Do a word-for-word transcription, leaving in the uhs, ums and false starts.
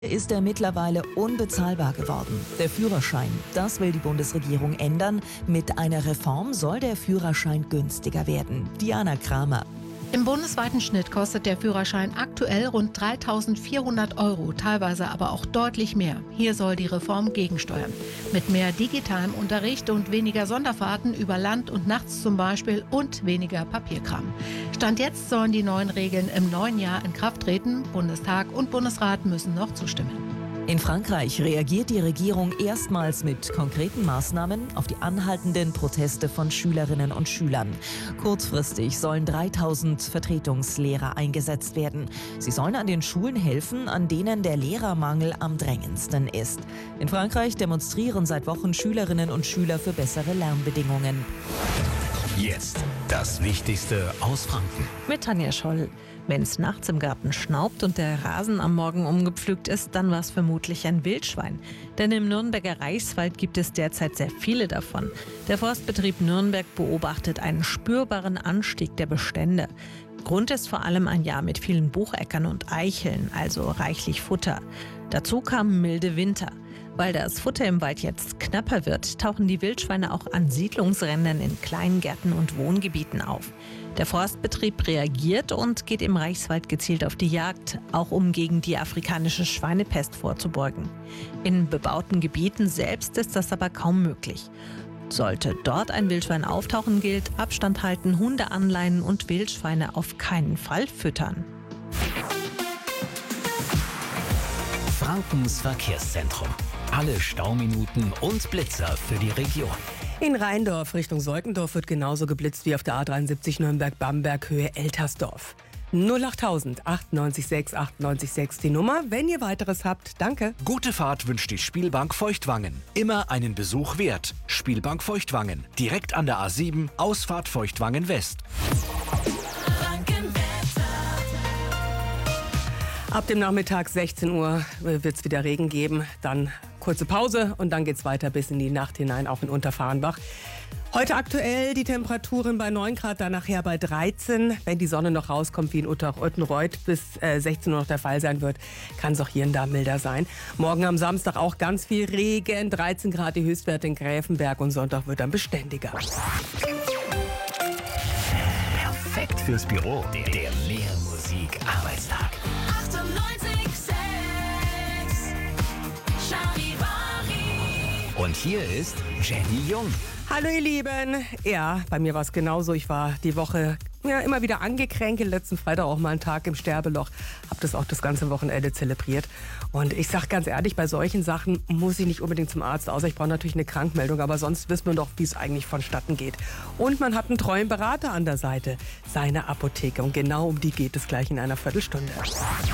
Ist er mittlerweile unbezahlbar geworden. Der Führerschein, das will die Bundesregierung ändern. Mit einer Reform soll der Führerschein günstiger werden. Diana Kramer. Im bundesweiten Schnitt kostet der Führerschein aktuell rund dreitausendvierhundert Euro, teilweise aber auch deutlich mehr. Hier soll die Reform gegensteuern. Mit mehr digitalem Unterricht und weniger Sonderfahrten über Land und nachts zum Beispiel und weniger Papierkram. Stand jetzt sollen die neuen Regeln im neuen Jahr in Kraft treten. Bundestag und Bundesrat müssen noch zustimmen. In Frankreich reagiert die Regierung erstmals mit konkreten Maßnahmen auf die anhaltenden Proteste von Schülerinnen und Schülern. Kurzfristig sollen dreitausend Vertretungslehrer eingesetzt werden. Sie sollen an den Schulen helfen, an denen der Lehrermangel am drängendsten ist. In Frankreich demonstrieren seit Wochen Schülerinnen und Schüler für bessere Lernbedingungen. Jetzt das Wichtigste aus Franken. Mit Tanja Scholl. Wenn es nachts im Garten schnaubt und der Rasen am Morgen umgepflügt ist, dann war es vermutlich ein Wildschwein. Denn im Nürnberger Reichswald gibt es derzeit sehr viele davon. Der Forstbetrieb Nürnberg beobachtet einen spürbaren Anstieg der Bestände. Grund ist vor allem ein Jahr mit vielen Bucheckern und Eicheln, also reichlich Futter. Dazu kamen milde Winter. Weil das Futter im Wald jetzt knapper wird, tauchen die Wildschweine auch an Siedlungsrändern in Kleingärten und Wohngebieten auf. Der Forstbetrieb reagiert und geht im Reichswald gezielt auf die Jagd, auch um gegen die afrikanische Schweinepest vorzubeugen. In bebauten Gebieten selbst ist das aber kaum möglich. Sollte dort ein Wildschwein auftauchen, gilt Abstand halten, Hunde anleihen und Wildschweine auf keinen Fall füttern. Frankens Verkehrszentrum. Alle Stauminuten und Blitzer für die Region. In Rheindorf Richtung Seukendorf wird genauso geblitzt wie auf der A dreiundsiebzig Nürnberg-Bamberg Höhe Eltersdorf. null achttausend achtundneunzig sechs achtundneunzig sechs die Nummer. Wenn ihr weiteres habt, danke. Gute Fahrt wünscht die Spielbank Feuchtwangen. Immer einen Besuch wert. Spielbank Feuchtwangen. Direkt an der A sieben, Ausfahrt Feuchtwangen West. Ab dem Nachmittag sechzehn Uhr wird es wieder Regen geben. Dann kurze Pause und dann geht es weiter bis in die Nacht hinein, auch in Unterfahrenbach. Heute aktuell die Temperaturen bei neun Grad, dann nachher bei dreizehn. Wenn die Sonne noch rauskommt, wie in Utterreuth bis äh, sechzehn Uhr noch der Fall sein wird, kann es auch hier und da milder sein. Morgen am Samstag auch ganz viel Regen, dreizehn Grad die Höchstwerte in Gräfenberg und Sonntag wird dann beständiger. Perfekt fürs Büro. Der, der Mehr Musik Arbeitstag. Und hier ist Jenny Jung. Hallo ihr Lieben. Ja, bei mir war es genauso. Ich war die Woche ja, immer wieder angekränkelt. Letzten Freitag auch mal einen Tag im Sterbeloch. Hab das auch das ganze Wochenende zelebriert. Und ich sag ganz ehrlich, bei solchen Sachen muss ich nicht unbedingt zum Arzt, außer ich brauche natürlich eine Krankmeldung. Aber sonst wissen wir doch, wie es eigentlich vonstatten geht. Und man hat einen treuen Berater an der Seite. Seine Apotheke. Und genau um die geht es gleich in einer Viertelstunde.